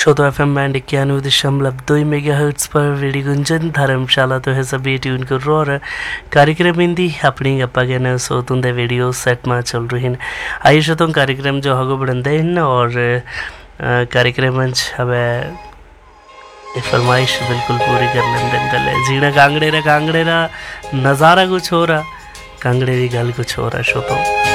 श्रोतो FM band 91.2 megahertz पर radio Gunjan धर्मशाला तो है सभी ट्यून कर रो और कार्यक्रम हिंदी अपनी गप्पा कहना सो तुंदे वीडियो सेट में चल रही हैं। आइए श्रोतों कार्यक्रम जो हगो बढ़ंदे हैं और कार्यक्रम हमें फरमाइश बिल्कुल पूरी कर लेंदे गले जीना कांगड़ेरा नज़ारा कुछ हो रहा कांगड़े की गल कुछ हो रहा श्रोतों।